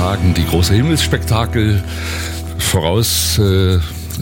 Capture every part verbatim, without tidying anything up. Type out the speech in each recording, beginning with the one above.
Tagen die große Himmelsspektakel voraus, äh,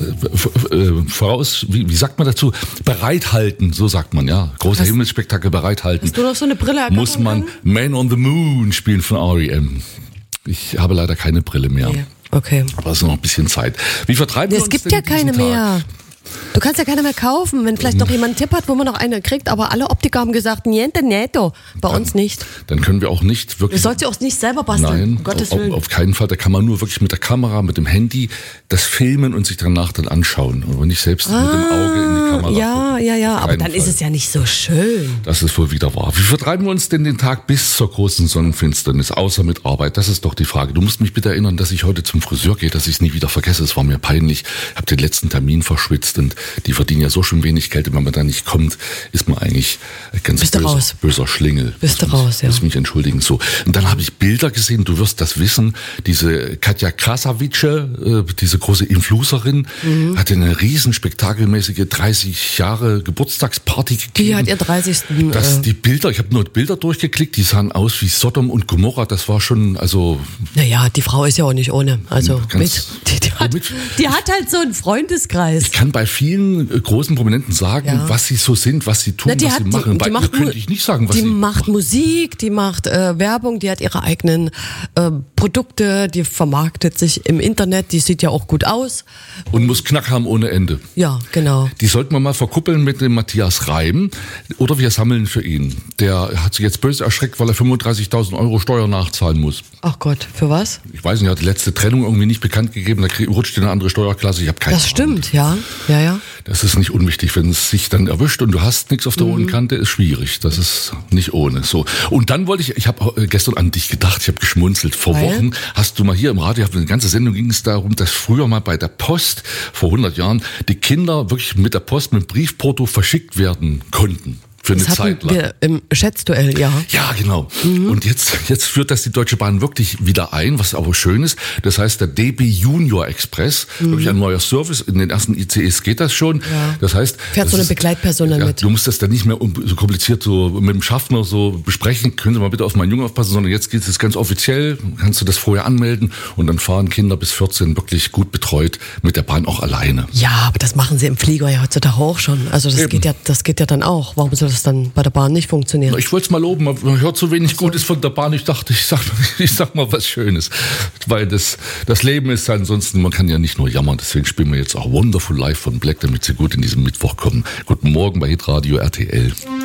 voraus, wie, wie sagt man dazu? Bereithalten, so sagt man, ja. Große hast, Himmelsspektakel bereithalten. Hast du noch so eine Brille? Muss man Man on the Moon spielen von R E M. Ich habe leider keine Brille mehr. Nee. Okay. Aber es ist noch ein bisschen Zeit. Wie vertreiben wir es uns gibt denn ja keine Tag? mehr. Du kannst ja keine mehr kaufen, wenn vielleicht noch jemand einen Tipp hat, wo man noch eine kriegt, aber alle Optiker haben gesagt, niente netto, bei dann, uns nicht. Dann können wir auch nicht wirklich... Du sollst ja auch nicht selber basteln, Nein, um Gottes auf, Willen. auf keinen Fall, da kann man nur wirklich mit der Kamera, mit dem Handy das filmen und sich danach dann anschauen und nicht selbst ah, mit dem Auge in die Kamera. Ja, ja, ja, aber dann Fall. ist es ja nicht so schön. Das ist wohl wieder wahr. Wie vertreiben wir uns denn den Tag bis zur großen Sonnenfinsternis, außer mit Arbeit? Das ist doch die Frage. Du musst mich bitte erinnern, dass ich heute zum Friseur gehe, dass ich es nie wieder vergesse. Es war mir peinlich. Ich habe den letzten Termin verschwitzt und die verdienen ja so schon wenig Geld. Wenn man da nicht kommt, ist man eigentlich ganz Bist böser, böser Schlingel. Bist du raus, ja. Muss mich entschuldigen. So. Und dann habe ich Bilder gesehen, du wirst das wissen, diese Katja Krasavice, äh, diese große Influencerin, mhm. hatte eine riesen spektakelmäßige dreißig Jahre Geburtstagsparty gegeben. Die hat ihr dreißigsten Das, äh, die Bilder, ich habe nur Bilder durchgeklickt, die sahen aus wie Sodom und Gomorra, das war schon, also... Naja, die Frau ist ja auch nicht ohne, also mit, die, die, hat, mit, die hat halt so einen Freundeskreis. Ich kann bei vielen äh, großen Prominenten sagen, ja. was sie so sind, was sie tun, Na, was hat, sie machen. Die, bei die ihr könnte ich nicht sagen, was die sie macht macht. Musik, die macht äh, Werbung, die hat ihre eigenen äh, Produkte, die vermarktet sich im Internet, die sieht ja auch gut aus. Und muss Knack haben ohne Ende. Ja, genau. Die sollten wir mal verkuppeln mit dem Matthias Reim oder wir sammeln für ihn. Der hat sich jetzt böse erschreckt, weil er fünfunddreißigtausend Euro Steuer nachzahlen muss. Ach Gott, für was? Ich weiß nicht, er hat die letzte Trennung irgendwie nicht bekannt gegeben, da rutscht in eine andere Steuerklasse, ich habe keine Ahnung. Das stimmt, ja, ja, ja. Das ist nicht unwichtig, wenn es sich dann erwischt und du hast nichts auf der mhm. hohen Kante, ist schwierig. Das ist nicht ohne. So. Und dann wollte ich, ich habe gestern an dich gedacht, ich habe geschmunzelt. Vor Weil? Wochen hast du mal hier im Radio, eine ganze Sendung ging es darum, dass früher mal bei der Post, vor hundert Jahren, die Kinder wirklich mit der Post, mit Briefporto verschickt werden konnten. Für eine das hatten Zeit lang. Wir im Schätzduell, ja. Ja, genau. Mhm. Und jetzt, jetzt führt das die Deutsche Bahn wirklich wieder ein, was aber schön ist. Das heißt, der D B Junior Express, mhm. wirklich ein neuer Service. In den ersten I C Es geht das schon. Ja. Das heißt, fährt das so eine ist, Begleitperson dann ja, mit. Du musst das dann nicht mehr so kompliziert so mit dem Schaffner so besprechen. Können Sie mal bitte auf meinen Jungen aufpassen, sondern jetzt geht es ganz offiziell. Kannst du das vorher anmelden und dann fahren Kinder bis vierzehn wirklich gut betreut mit der Bahn auch alleine. Ja, aber das machen sie im Flieger ja heutzutage auch schon. Also das Eben. geht ja, das geht ja dann auch. Warum soll das dann bei der Bahn nicht funktionieren? Ich wollte es mal loben, man hört so wenig so. Gutes von der Bahn. Ich dachte, ich sag, ich sag mal was Schönes. Weil das, das Leben ist ansonsten, man kann ja nicht nur jammern. Deswegen spielen wir jetzt auch Wonderful Life von Black, damit sie gut in diesem Mittwoch kommen. Guten Morgen bei Hitradio R T L.